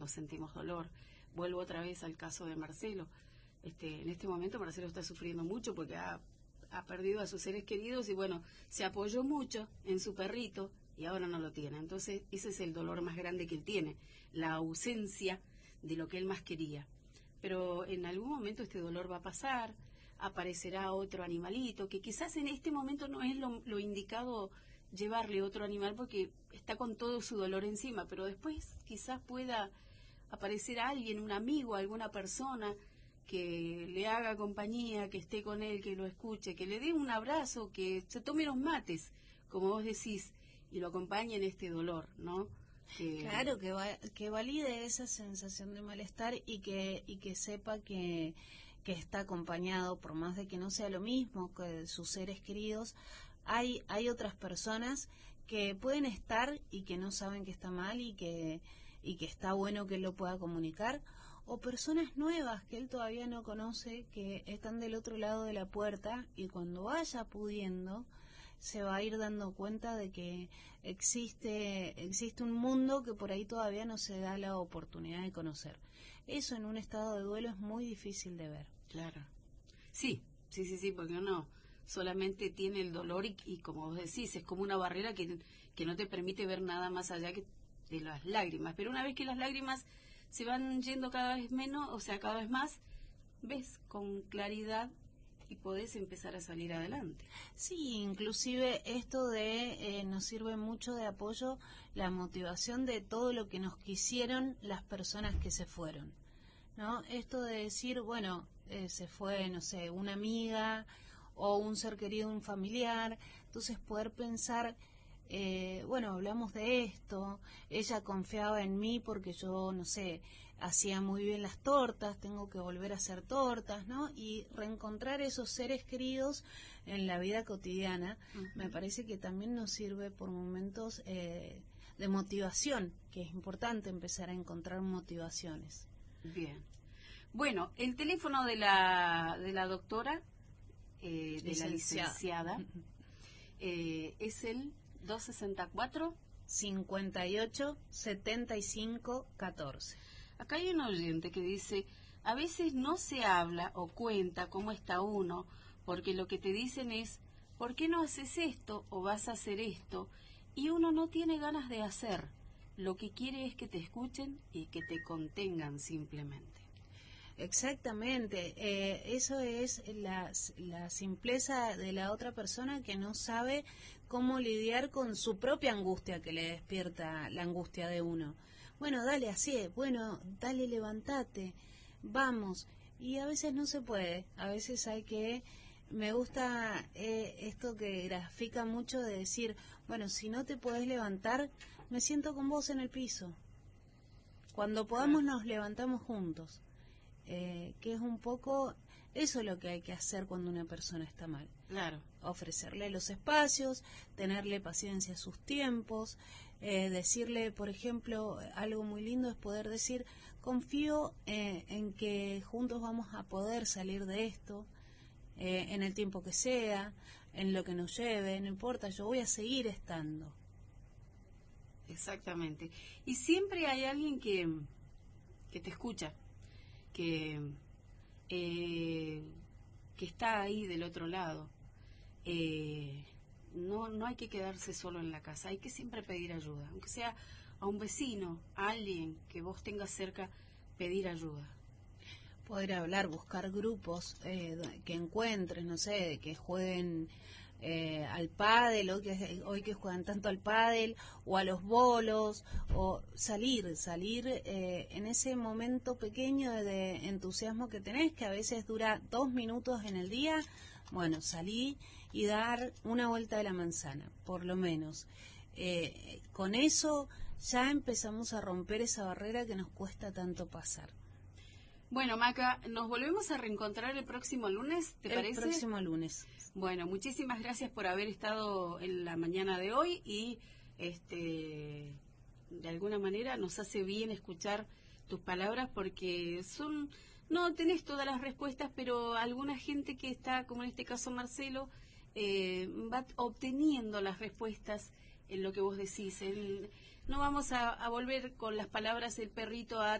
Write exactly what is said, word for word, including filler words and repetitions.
todos sentimos dolor. Vuelvo otra vez al caso de Marcelo. Este, en este momento Marcelo está sufriendo mucho porque ha, ha perdido a sus seres queridos y bueno, se apoyó mucho en su perrito y ahora no lo tiene. Entonces ese es el dolor más grande que él tiene, la ausencia de lo que él más quería. Pero en algún momento este dolor va a pasar, aparecerá otro animalito, que quizás en este momento no es lo, lo indicado llevarle otro animal porque está con todo su dolor encima, pero después quizás pueda aparecer alguien, un amigo, alguna persona que le haga compañía, que esté con él, que lo escuche, que le dé un abrazo, que se tome los mates, como vos decís, y lo acompañe en este dolor, ¿no? Que... Claro, que, va, que valide esa sensación de malestar y que, y que sepa que, que está acompañado, por más de que no sea lo mismo que sus seres queridos. Hay, hay otras personas que pueden estar y que no saben que está mal y que, y que está bueno que él lo pueda comunicar, o personas nuevas que él todavía no conoce, que están del otro lado de la puerta y cuando vaya pudiendo se va a ir dando cuenta de que existe, existe un mundo que por ahí todavía no se da la oportunidad de conocer. Eso en un estado de duelo es muy difícil de ver. Claro. Sí, sí, sí, sí, porque uno solamente tiene el dolor y, y como vos decís, es como una barrera que, que no te permite ver nada más allá que de las lágrimas. Pero una vez que las lágrimas se van yendo cada vez menos, o sea, cada vez más, ves con claridad y podés empezar a salir adelante. Sí, inclusive esto de eh, nos sirve mucho de apoyo la motivación de todo lo que nos quisieron las personas que se fueron, ¿no? Esto de decir, bueno, eh, se fue, no sé, una amiga o un ser querido, un familiar, entonces poder pensar, eh, bueno, hablamos de esto, ella confiaba en mí porque yo, no sé, hacía muy bien las tortas, tengo que volver a hacer tortas, ¿no? Y reencontrar esos seres queridos en la vida cotidiana, uh-huh. Me parece que también nos sirve por momentos eh, de motivación, que es importante empezar a encontrar motivaciones. Bien. Bueno, el teléfono de la, de la doctora, eh, de licenciada. la licenciada, eh, es el dos sesenta y cuatro cincuenta y ocho setenta y cinco catorce. Acá hay un oyente que dice, a veces no se habla o cuenta cómo está uno, porque lo que te dicen es, ¿por qué no haces esto o vas a hacer esto? Y uno no tiene ganas de hacer. Lo que quiere es que te escuchen y que te contengan simplemente. Exactamente, eh, eso es la, la simpleza de la otra persona que no sabe cómo lidiar con su propia angustia que le despierta la angustia de uno. Bueno, dale así, bueno, dale, levántate, vamos. Y a veces no se puede, a veces hay que... Me gusta eh, esto que grafica mucho de decir, bueno, si no te podés levantar, me siento con vos en el piso. Cuando podamos nos levantamos juntos. Eh, que es un poco eso lo que hay que hacer cuando una persona está mal. Claro. Ofrecerle los espacios, tenerle paciencia a sus tiempos, eh, decirle, por ejemplo, algo muy lindo es poder decir, confío eh, en que juntos vamos a poder salir de esto, eh, en el tiempo que sea, en lo que nos lleve, no importa, yo voy a seguir estando. Exactamente. Y siempre hay alguien que, que te escucha. Que, eh, que está ahí del otro lado. Eh, no, no hay que quedarse solo en la casa, hay que siempre pedir ayuda, aunque sea a un vecino, a alguien que vos tengas cerca, pedir ayuda. Poder hablar, buscar grupos eh, que encuentres, no sé, que jueguen eh, al pádel, hoy que, hoy que juegan tanto al pádel, o a los bolos, o salir, salir eh, en ese momento pequeño de entusiasmo que tenés, que a veces dura dos minutos en el día, bueno, salí y dar una vuelta de la manzana, por lo menos. Eh, con eso ya empezamos a romper esa barrera que nos cuesta tanto pasar. Bueno, Maca, nos volvemos a reencontrar el próximo lunes, ¿te el parece? El próximo lunes. Bueno, muchísimas gracias por haber estado en la mañana de hoy y este de alguna manera nos hace bien escuchar tus palabras porque son, no tenés todas las respuestas, pero alguna gente que está, como en este caso Marcelo, eh, va obteniendo las respuestas en lo que vos decís. El, no vamos a, a volver con las palabras el perrito a